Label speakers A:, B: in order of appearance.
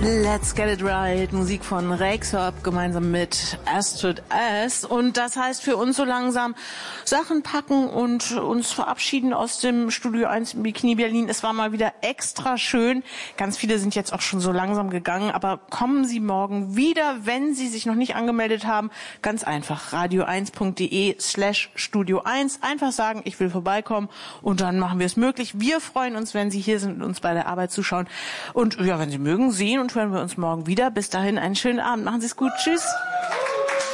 A: Let's Get It Right, Musik von Rexop gemeinsam mit Astrid S. Und das heißt für uns so langsam Sachen packen und uns verabschieden aus dem Studio 1 im Bikini Berlin. Es war mal wieder extra schön. Ganz viele sind jetzt auch schon so langsam gegangen, aber kommen Sie morgen wieder, wenn Sie sich noch nicht angemeldet haben. Ganz einfach, radio1.de/Studio 1. Einfach sagen, ich will vorbeikommen und dann machen wir es möglich. Wir freuen uns, wenn Sie hier sind und uns bei der Arbeit zuschauen. Und ja, wenn Sie mögen, sehen und hören wir uns morgen wieder. Bis dahin einen schönen Abend. Machen Sie es gut. Tschüss.